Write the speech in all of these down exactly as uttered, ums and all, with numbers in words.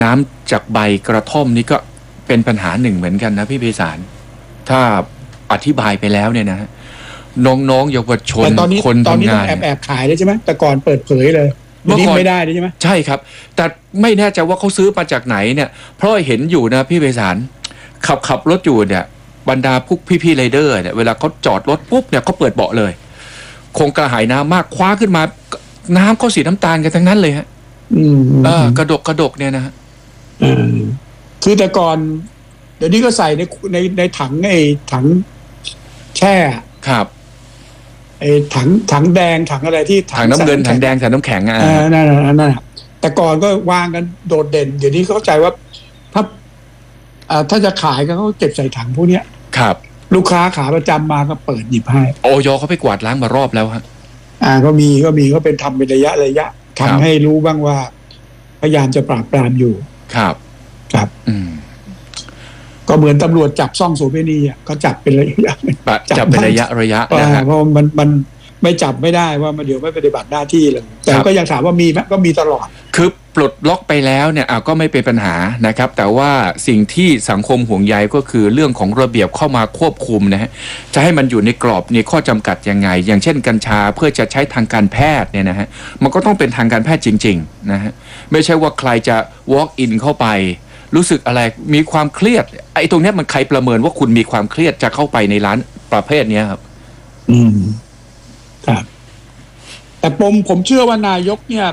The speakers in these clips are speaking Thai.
น้ำจากใบกระท่อมนี่ก็เป็นปัญหาหนึ่งเหมือนกันนะพี่ไพศาลถ้าอธิบายไปแล้วเนี่ยนะน้องๆเยาวชนคนทำงานแอบแอบขายเลยใช่ไหมแต่ก่อนเปิดเผยเลยเมื่อก่อนไม่ได้ใช่ไหมใช่ครับแต่ไม่แน่ใจว่าเขาซื้อมาจากไหนเนี่ยเพราะเห็นอยู่นะพี่ไพศาลขับขับรถอยู่เนี่ยบรรดาพวกพี่ๆไรเดอร์เนี่ยเวลาเขาจอดรถปุ๊บเนี่ยเขาเปิดเบาะเลยคงกระหายน้ำมากคว้าขึ้นมาน้ำเขาสีน้ำตาลกันทั้งนั้นเลยฮะอืมเออกระดกกระดกเนี่ยนะฮะอืมคือแต่ก่อนเดี๋ยวนี้ก็ใส่ในในในถังไอ้ถังแช่ครับไอ้ถังถังแดงถังอะไรที่ถังน้ำเงินถังแดงถังน้ำแข็งอ่ะนั่นนั่นนั่นแต่ก่อนก็วางกันโดดเด่นเดี๋ยวนี้เข้าใจว่าถ้าอ่าถ้าจะขายก็เขาเก็บใส่ถังพวกเนี้ยครับลูกค้าขาประจำมาก็เปิดหยิบให้โอยเขาไปกวาดล้างมารอบแล้วฮะอ่าก็มีก็มีก็เป็นทำเป็นระยะระยะทำให้รู้บ้างว่าพยายามจะปราบปรามอยู่ครับครับอืมก็เหมือนตำรวจจับซ่องโสเภณีอ่ะก็จับเป็นระยะจับเป็นระยะระยะนะฮะเพราะมันมันไม่จับไม่ได้ว่ามันเดี๋ยวไม่ปฏิบัติหน้าที่เลยแต่ก็ยังถามว่ามีไหมก็มีตลอดคือปลดล็อกไปแล้วเนี่ยอ่ะก็ไม่เป็นปัญหานะครับแต่ว่าสิ่งที่สังคมห่วงใยก็คือเรื่องของระเบียบเข้ามาควบคุมนะฮะจะให้มันอยู่ในกรอบในข้อจำกัดยังไงอย่างเช่นกัญชาเพื่อจะใช้ทางการแพทย์เนี่ยนะฮะมันก็ต้องเป็นทางการแพทย์จริงๆนะฮะไม่ใช่ว่าใครจะ walk in เข้าไปรู้สึกอะไรมีความเครียดไอ้ตรงนี้มันใครประเมินว่าคุณมีความเครียดจะเข้าไปในร้านประเภทนี้ครับอืมครับแต่ผมผมเชื่อว่านายกเนี่ย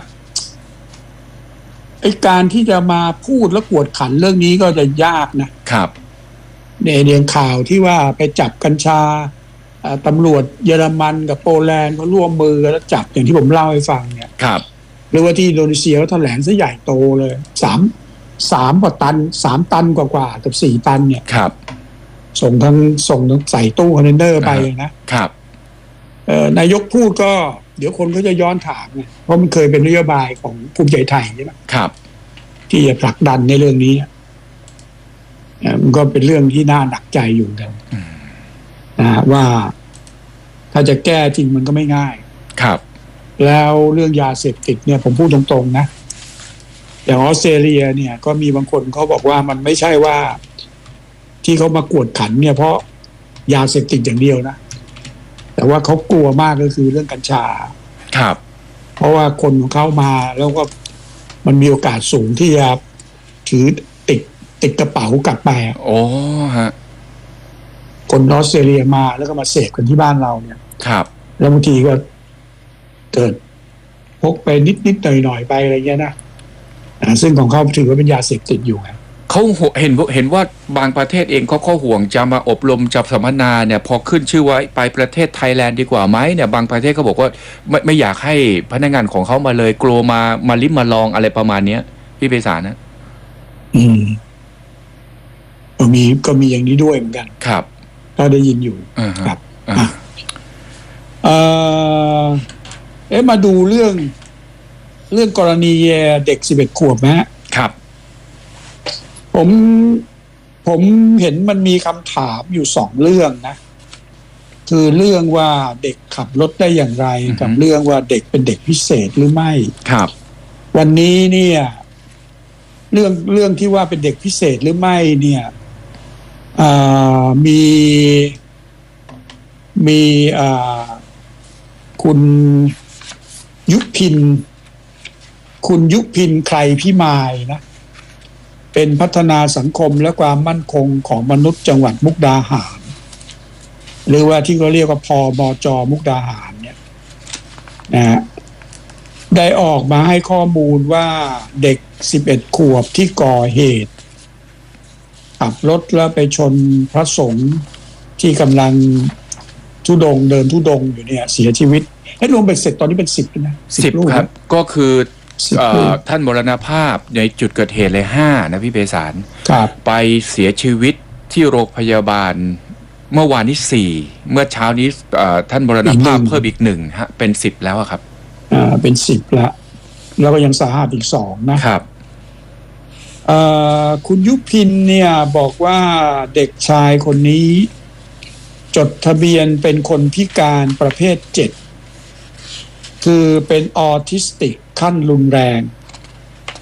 ไอ้การที่จะมาพูดและกวดขันเรื่องนี้ก็จะยากนะครับในเรื่องข่าวที่ว่าไปจับกัญชาตำรวจเยอรมันกับโปแลนด์เขาร่วมมือแล้วจับอย่างที่ผมเล่าให้ฟังเนี่ยครับหรือว่าที่อินโดนีเซียเขาแถลงซะใหญ่โตเลยสามสามกว่าตันสามตันกว่ากว่ากับสี่ตันเนี่ยครับส่งทั้งส่งทั้งใส่ตู้คอนเทนเนอร์ไปนะครับเอ่อนายกพูดก็เดี๋ยวคนก็จะย้อนถามไงเพราะมันเคยเป็นนโยบายของภูมิใจไทยใช่ไหมครับที่จะผลักดันในเรื่องนี้มันก็เป็นเรื่องที่น่าหนักใจอยู่กันนะว่าถ้าจะแก้จริงมันก็ไม่ง่ายครับแล้วเรื่องยาเสพติดเนี่ยผมพูดตรงๆนะอย่างออสเตรเลียเนี่ยก็มีบางคนเขาบอกว่ามันไม่ใช่ว่าที่เขามากวดขันเนี่ยเพราะยาเสพติดอย่างเดียวนะแต่ว่าเขากลัวมากก็คือเรื่องกัญชาครับเพราะว่าคนของเขามาแล้วก็มันมีโอกาสสูงที่จะถือติดติดกระเป๋ากลับไปโอ้ฮะคนออสเตรเลียมาแล้วก็มาเสพกันที่บ้านเราเนี่ยครับแล้วบางทีก็เกิดพกไปนิดนิดหน่อยหน่อยไปอะไรเงี้ยนะซึ่งของเขาถือว่าเป็นยาเสพติดอยู่ครับเขาเห็นเห็นว่าบางประเทศเองเขาข้อห่วงจะมาอบรมจับสัมมนาเนี่ยพอขึ้นชื่อว่าไปประเทศไทยแลนด์ดีกว่าไหมเนี่ยบางประเทศเขาบอกว่าไม่ไม่อยากให้พนักงานของเขามาเลยกลัวมามาลิ้มมาลองอะไรประมาณเนี้ยพี่ไพศาลนะอืมก็มีก็มีอย่างนี้ด้วยเหมือนกันครับก็ได้ยินอยู่ครับอ่าเออเอ๊ะมาดูเรื่องเรื่องกรณีเด็กสิบเอ็ดขวบนะครับผมผมเห็นมันมีคำถามอยู่สองเรื่องนะคือเรื่องว่าเด็กขับรถได้อย่างไรกับเรื่องว่าเด็กเป็นเด็กพิเศษหรือไม่ครับวันนี้เนี่ยเรื่องเรื่องที่ว่าเป็นเด็กพิเศษหรือไม่เนี่ยมีมีคุณยุพินคุณยุพินใครพิมายนะเป็นพัฒนาสังคมและความมั่นคงของมนุษย์จังหวัดมุกดาหารหรือว่าที่เขาเรียกว่าพบจ.มุกดาหารเนี่ยนะได้ออกมาให้ข้อมูลว่าเด็กสิบเอ็ดขวบที่ก่อเหตุขับรถแล้วไปชนพระสงฆ์ที่กำลังธุดงเดินธุดงอยู่เนี่ยเสียชีวิตให้รวมเป็นเสร็จตอนนี้เป็นสิบนะสิบครับก็คือท่านมรณภาพในจุดเกิดเหตุเลยห้านะพี่ไพศาลไปเสียชีวิตที่โรงพยาบาลเมื่อวานนี้สี่เมื่อเช้านี้ท่านมรณภาพเพิ่มอีกหนึ่งฮะเป็นสิบแล้วครับอ่าเป็นสิบละแล้วก็ยังสาหัสอีกสองนะครับคุณยุพินเนี่ยบอกว่าเด็กชายคนนี้จดทะเบียนเป็นคนพิการประเภทเจ็ดคือเป็นออทิสติกขั้นรุนแรง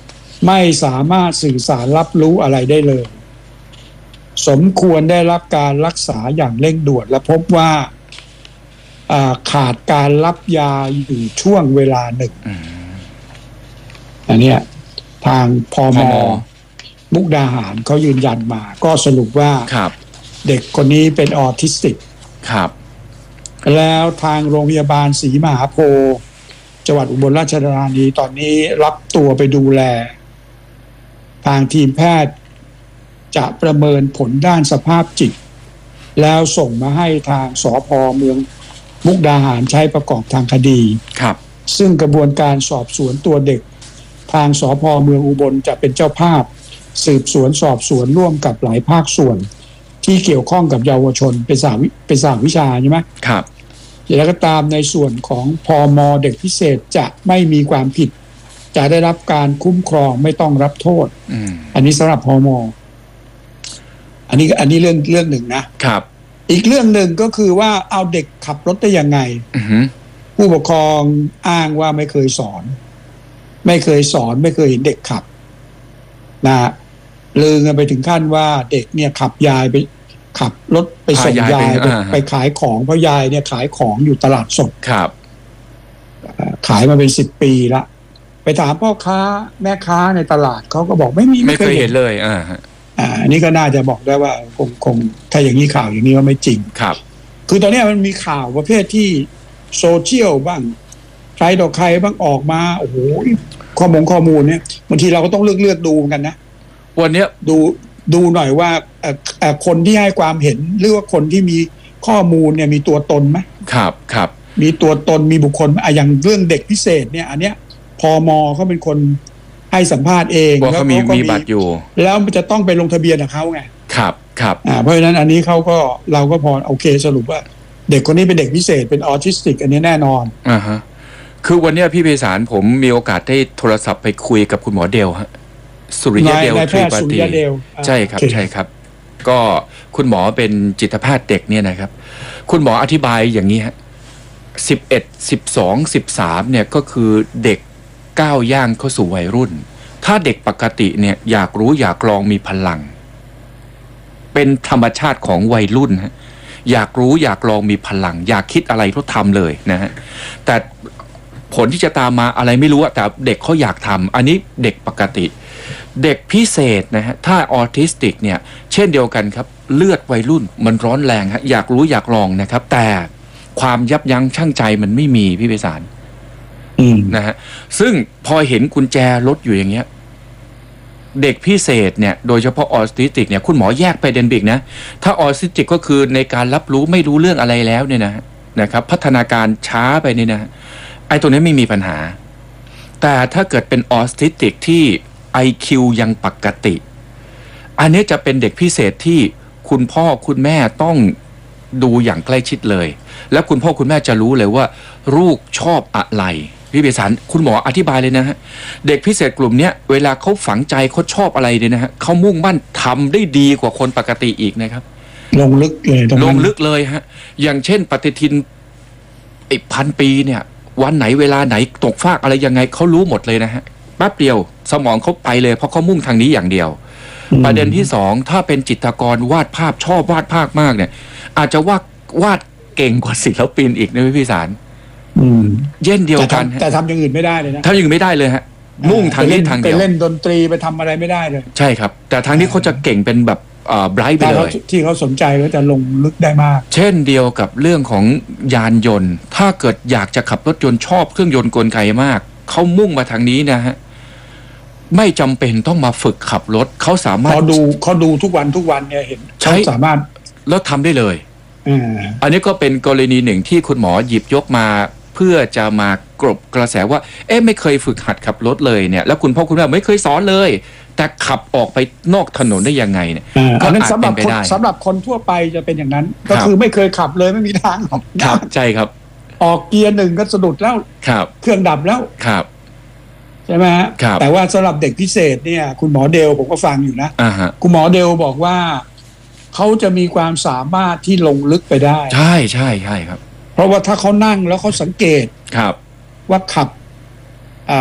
ไม่สามารถสื่อสารรับรู้อะไรได้เลยสมควรได้รับการรักษาอย่างเร่งด่วนและพบว่าขาดการรับยาอยู่ช่วงเวลาหนึ่งอันนี้ทางพม.มุกดาหารเขายืนยันมาก็สรุปว่าเด็กคนนี้เป็นออทิสติกครับแล้วทางโรงพยาบาลศรีมหาโพธิ์จังหวัดอุบลราชธานีตอนนี้รับตัวไปดูแลทางทีมแพทย์จะประเมินผลด้านสภาพจิตแล้วส่งมาให้ทางสภ.เมืองมุกดาหารใช้ประกอบทางคดีครับซึ่งกระบวนการสอบสวนตัวเด็กทางสภ.เมืองอุบลจะเป็นเจ้าภาพสืบสวนสอบสวนร่วมกับหลายภาคส่วนที่เกี่ยวข้องกับเยาวชนเป็นสาเป็นสาวิชาใช่ไหมครับแล้วก็ตามในส่วนของพม.เด็กพิเศษจะไม่มีความผิดจะได้รับการคุ้มครองไม่ต้องรับโทษอ, อันนี้สำหรับพม.อันนี้อันนี้เรื่องเรื่องหนึ่งนะครับอีกเรื่องหนึ่งก็คือว่าเอาเด็กขับรถได้ยังไงผู้ปกครองอ้างว่าไม่เคยสอนไม่เคยสอนไม่เคยเห็นเด็กขับนะลือกันไปถึงขั้นว่าเด็กเนี่ยขับยายไปขับรถไปส่งยายไปไปขายของเพราะยายเนี่ยขายของอยู่ตลาดสดครับขายมาเป็นสิบปีละไปถามพ่อค้าแม่ค้าในตลาดเขาก็บอกไม่มีไม่เคยเห็นเลยอ่าอ่าอันนี้ก็น่าจะบอกได้ว่าคงคงถ้าอย่างนี้ข่าวอย่างนี้ว่าไม่จริงครับคือตอนนี้มันมีข่าวประเภทที่โซเชียลบ้างใครต่อใครบ้างออกมาโอ้โหข้อมูลข้อมูลเนี่ยบางทีเราก็ต้องเลือกเลือกดูกันนะวันนี้ดูดูหน่อยว่าคนที่ให้ความเห็นหรือว่าคนที่มีข้อมูลเนี่ยมีตัวตนไหมครับครับมีตัวตนมีบุคคลอะอย่างเรื่องเด็กพิเศษเนี่ยอันเนี้ยพม.เขาเป็นคนให้สัมภาษณ์เองแล้วเขามีมีบัตรอยู่แล้วมันจะต้องไปลงทะเบียนกับเขาไงครับครับอ่าเพราะฉะนั้นอันนี้เขาก็เราก็พอโอเคสรุปว่าเด็กคนนี้เป็นเด็กพิเศษเป็นออทิสติกอันนี้แน่นอนอ่าฮะคือวันนี้พี่ไพศาลผมมีโอกาสได้โทรศัพท์ไปคุยกับคุณหมอเดลฮะสุริยะเดลทรีปาตีใช่ครับใช่ครับก็คุณหมอเป็นจิตแพทย์เด็กเนี่ยนะครับคุณหมออธิบายอย่างนี้ฮะสิบเอ็ดสิบสองสิบสามเนี่ยก็คือเด็กก้าวย่างเข้าสู่วัยรุ่นถ้าเด็กปกติเนี่ยอยากรู้อยากลองมีพลังเป็นธรรมชาติของวัยรุ่นฮะอยากรู้อยากลองมีพลังอยากคิดอะไรก็ทำเลยนะฮะแต่ผลที่จะตามมาอะไรไม่รู้แต่เด็กเขาอยากทำอันนี้เด็กปกติเด็กพิเศษนะฮะถ้าออทิสติกเนี่ยเช่นเดียวกันครับเลือดวัยรุ่นมันร้อนแรงฮะอยากรู้อยากลองนะครับแต่ความยับยั้งชั่งใจมันไม่มีพี่ไพศาลนะฮะซึ่งพอเห็นกุญแจรถอยู่อย่างเงี้ยเด็กพิเศษเนี่ยโดยเฉพาะออทิสติกเนี่ยคุณหมอแยกไปเดนบิกนะถ้าออทิสติกก็คือในการรับรู้ไม่รู้เรื่องอะไรแล้วเนี่ยนะนะครับพัฒนาการช้าไปเนี่ยนะไอ้ตัวนี้ไม่มีปัญหาแต่ถ้าเกิดเป็นออทิสติกที่ ไอ คิว ยังปกติอันนี้จะเป็นเด็กพิเศษที่คุณพ่อคุณแม่ต้องดูอย่างใกล้ชิดเลยแล้วคุณพ่อคุณแม่จะรู้เลยว่าลูกชอบอะไรพี่ไพศาลคุณหมออธิบายเลยนะฮะเด็กพิเศษกลุ่มนี้เวลาเขาฝังใจเขาชอบอะไรเนี่ยนะฮะเขามุ่งมั่นทำได้ดีกว่าคนปกติอีกนะครับลงลึกเลยลงลึกเลยฮะอย่างเช่นปฏิทินไอ้พันปีเนี่ยวันไหนเวลาไหนตกฟากอะไรยังไงเขารู้หมดเลยนะฮะแป๊บเดียวสมองเขาไปเลยเพราะเขามุ่งทางนี้อย่างเดียวประเด็นที่สองถ้าเป็นจิตรกรวาดภาพชอบวาดภาพมากเนี่ยอาจจะวาดวาดเก่งกว่าศิลปินอีกนะพี่ไพศาลเย่นเดียวกันแต่ทำอย่างอื่นไม่ได้เลยนะทำอย่างอื่นไม่ได้เลยฮะมุ่งทางนี้ทางเดียวไปเล่นดนตรีไปทำอะไรไม่ได้เลยใช่ครับแต่ทางนี้เขาจะเก่งเป็นแบบไบรท์ไปเลยที่เขาสนใจก็จะลงลึกได้มากเช่นเดียวกับเรื่องของยานยนต์ถ้าเกิดอยากจะขับรถยนต์ชอบเครื่องยนต์กลไกมากเขามุ่งมาทางนี้นะฮะไม่จำเป็นต้องมาฝึกขับรถเขาสามารถเขาดูเขาดูทุกวันทุกวันเนี่ยเห็นเขาสามารถแล้วทำได้เลยอันนี้ก็เป็นกรณีหนึ่งที่คุณหมอหยิบยกมาเพื่อจะมากรบกระแสว่าเอ๊ะไม่เคยฝึกหัดขับรถเลยเนี่ยแล้วคุณพ่อคุณแม่ไม่เคยสอนเลยแต่ขับออกไปนอกถนนได้ยังไงเนี่ยก็อาจเป็นไปได้สำหรับคนทั่วไปจะเป็นอย่างนั้นก็คือไม่เคยขับเลยไม่มีทางหรอกครับใช่ครับออกเกียร์หนึ่งก็สะดุดแล้วเครื่องดับแล้วครับใช่ไหมฮะแต่ว่าสำหรับเด็กพิเศษเนี่ยคุณหมอเดลผมก็ฟังอยู่นะคุณหมอเดลบอกว่าเขาจะมีความสามารถที่ลงลึกไปได้ใช่ใช่ใช่ครับเพราะว่าถ้าเขานั่งแล้วเขาสังเกตครับว่าขับ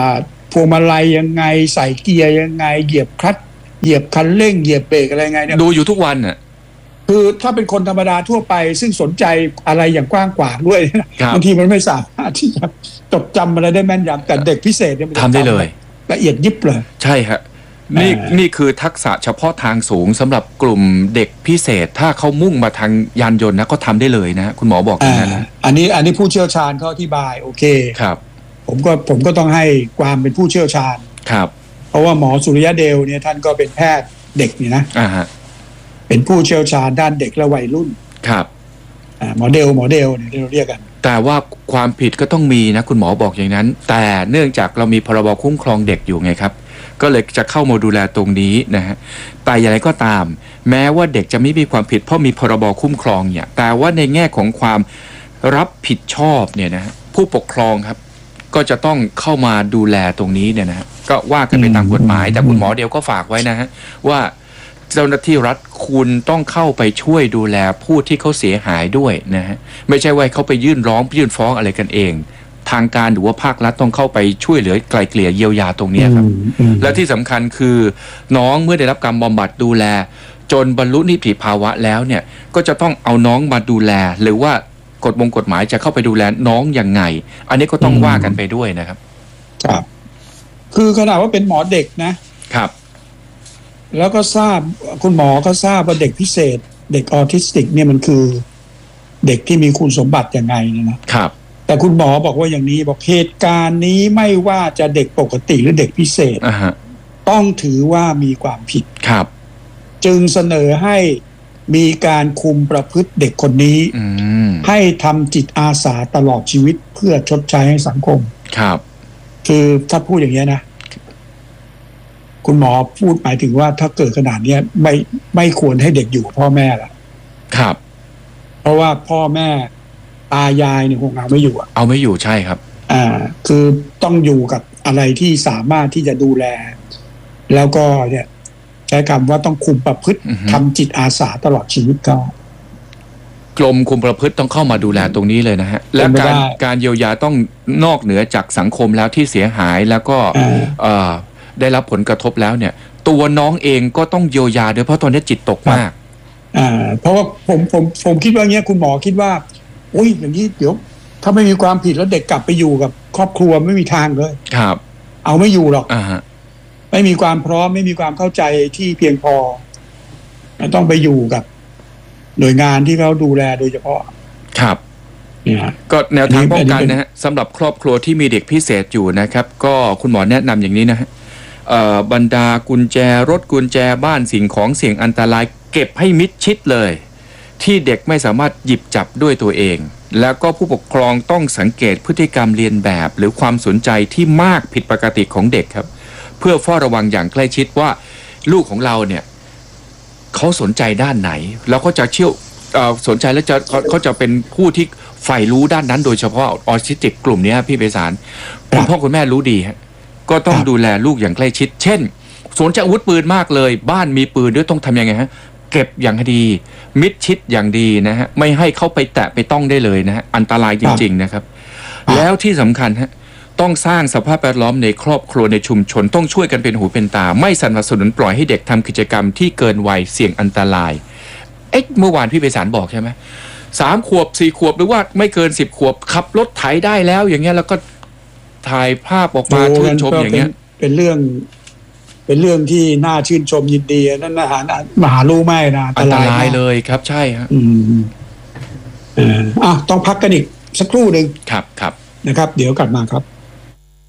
พวงมาลัยยังไงใส่เกียร์ยังไงเหยียบคลัตช์เหยียบคันเร่งเหยียบเบรกอะไรไงเนี่ยดูอยู่ทุกวันน่ะคือถ้าเป็นคนธรรมดาทั่วไปซึ่งสนใจอะไรอย่างกว้างขวางด้วยบางทีมันไม่สามารถที่จะจดจำอะไรได้แม่นยำแต่เด็กพิเศษเนี่ยทำได้เลยละเอียดยิบเลยใช่ฮะนี่นี่คือทักษะเฉพาะทางสูงสำหรับกลุ่มเด็กพิเศษถ้าเขามุ่งมาทางยานยนต์นะก็ทำได้เลยนะคุณหมอบอกอย่างนั้นนะอันนี้อันนี้ผู้เชี่ยวชาญเขาอธิบายโอเคครับผมก็ผมก็ต้องให้ความเป็นผู้เชี่ยวชาญครับเพราะว่าหมอสุริยะเดลเนี่ยท่านก็เป็นแพทย์เด็กนี่นะอ่าฮะเป็นผู้เชี่ยวชาญด้านเด็กและวัยรุ่นครับอ่าหมอเดลหมอเดลเนี่ยเราเรียกกันแต่ว่าความผิดก็ต้องมีนะคุณหมอบอกอย่างนั้นแต่เนื่องจากเรามีพรบคุ้มครองเด็กอยู่ไงครับก็เลยจะเข้ามาดูแลตรงนี้นะฮะแต่อย่างไรก็ตามแม้ว่าเด็กจะไม่มีความผิดเพราะมีพรบคุ้มครองเนี่ยแต่ว่าในแง่ของความรับผิดชอบเนี่ยนะฮะผู้ปกครองครับก็จะต้องเข้ามาดูแลตรงนี้เนี่ยนะฮะก็ว่ากันไปตามกฎหมายแต่คุณหมอเดียวก็ฝากไว้นะฮะว่าเจ้าหน้าที่รัฐคุณต้องเข้าไปช่วยดูแลผู้ที่เขาเสียหายด้วยนะฮะไม่ใช่ว่าเขาไปยื่นร้องยื่นฟ้องอะไรกันเองทางการหรือว่าภาครัฐต้องเข้าไปช่วยเหลือไกลเกลี่ยเยียวยาตรงนี้ครับและที่สำคัญคือน้องเมื่อได้รับการบำบัดดูแลจนบรรลุนิติภาวะแล้วเนี่ยก็จะต้องเอาน้องมาดูแลหรือว่ากฎมงกฎหมายจะเข้าไปดูแลน้องยังไงอันนี้ก็ต้องว่ากันไปด้วยนะครับครับคือขนาดว่าเป็นหมอเด็กนะครับแล้วก็ทราบคุณหมอก็ทราบว่าเด็กพิเศษเด็กออทิสติกเนี่ยมันคือเด็กที่มีคุณสมบัติยังไงเนี่ยนะครับแต่คุณหมอบอกว่าอย่างนี้บอกเหตุการณ์นี้ไม่ว่าจะเด็กปกติหรือเด็กพิเศษ uh-huh. ต้องถือว่ามีความผิดครับจึงเสนอให้มีการคุมประพฤติเด็กคนนี้ mm. ให้ทำจิตอาสาตลอดชีวิตเพื่อชดใช้ให้สังคมครับคือถ้าพูดอย่างนี้นะคุณหมอพูดหมายถึงว่าถ้าเกิดขนาดนี้ไม่ไม่ควรให้เด็กอยู่พ่อแม่ละครับเพราะว่าพ่อแม่ตายายเนี่ยคงเอาไม่อยู่เอาไม่อยู่ใช่ครับอ่าคือต้องอยู่กับอะไรที่สามารถที่จะดูแลแล้วก็เนี่ยใช้คำว่าต้องคุมประพฤติทำจิตอาสาตลอดชีวิตก็กรมคุมประพฤติต้องเข้ามาดูแลตรงนี้เลยนะฮะและการการเยียวยาต้องนอกเหนือจากสังคมแล้วที่เสียหายแล้วก็เอ่อได้รับผลกระทบแล้วเนี่ยตัวน้องเองก็ต้องเยียวยาด้วยเพราะตอนนี้จิตตกมากอ่าเพราะว่าผมผมผมคิดว่าเงี้ยคุณหมอคิดว่าโอ้ยอย่างนี้เดี๋ยวถ้าไม่มีความผิดแล้วเด็กกลับไปอยู่กับครอบครัวไม่มีทางเลยครับเอาไม่อยู่หรอกอ่าฮะไม่มีความพร้อมไม่มีความเข้าใจที่เพียงพอต้องไปอยู่กับหน่วยงานที่เขาดูแลโดยเฉพาะครับก็แนวทางป้องกันนะฮะสำหรับครอบครัวที่มีเด็กพิเศษอยู่นะครับก็คุณหมอแนะนำอย่างนี้นะฮะบรรดากุญแจรถกุญแจบ้านสิ่งของเสี่ยงอันตรายเก็บให้มิดชิดเลยที่เด็กไม่สามารถหยิบจับด้วยตัวเองแล้วก็ผู้ปกครองต้องสังเกตพฤติกรรมเลียนแบบหรือความสนใจที่มากผิดปกติของเด็กครับเพื่อเฝ้าระวังอย่างใกล้ชิดว่าลูกของเราเนี่ยเขาสนใจด้านไหนแล้วก็จะเชี่ยวสนใจแล้วจะเขาจะเป็นผู้ที่ใฝ่รู้ด้านนั้นโดยเฉพาะออทิสติกกลุ่มนี้พี่ไพศาลคุณพ่อคุณแม่รู้ดีฮะก็ต้องดูแลลูกอย่างใกล้ชิดเช่นสนใจอาวุธปืนมากเลยบ้านมีปืนด้วยต้องทำยังไงฮะเก็บอย่างดีมิดชิดอย่างดีนะฮะไม่ให้เข้าไปแตะไปต้องได้เลยนะฮะอันตรายจริงๆนะครับแล้วที่สำคัญฮะต้องสร้างสภาพแวดล้อมในครอบครัวในชุมชนต้องช่วยกันเป็นหูเป็นตาไม่สนับสนุนปล่อยให้เด็กทำกิจกรรมที่เกินวัยเสี่ยงอันตรายเอ๊ะเมื่อวานพี่ไพศาลบอกใช่ไหมสามขวบสี่ขวบหรือว่าไม่เกินสิบขวบขับรถไถได้แล้วอย่างเงี้ยแล้วก็ถ่ายภาพออกมาชื่นชมอย่างเงี้ยเป็นเรื่องเป็นเรื่องที่น่าชื่นชมยินดีนั่นนะฮะมหารู้ไม่นะอันตรายเลยครับใช่ฮะอืมอ่าต้องพักกันอีกสักครู่หนึ่งครับครับนะครับเดี๋ยวกลับมาครับ